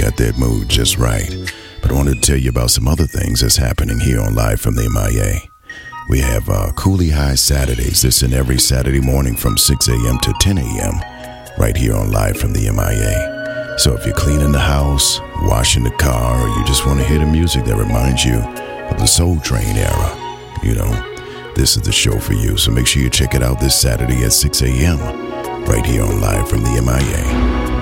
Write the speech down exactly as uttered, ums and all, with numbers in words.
got that mood just right. But I wanted to tell you about some other things that's happening here on Live from the M I A. We have uh, Coolie High Saturdays. This in every Saturday morning from six a.m. to ten a.m. right here on Live from the M I A. So if you're cleaning the house, washing the car, or you just want to hear the music that reminds you of the Soul Train era, you know, this is the show for you. So make sure you check it out this Saturday at six a.m. right here on Live from the M I A.